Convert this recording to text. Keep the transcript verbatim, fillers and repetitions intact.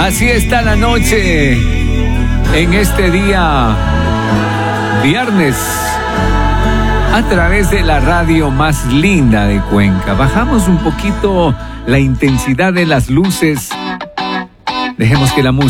Así está la noche en este día viernes a través de la radio más linda de Cuenca. Bajamos un poquito la intensidad de las luces. Dejemos que la música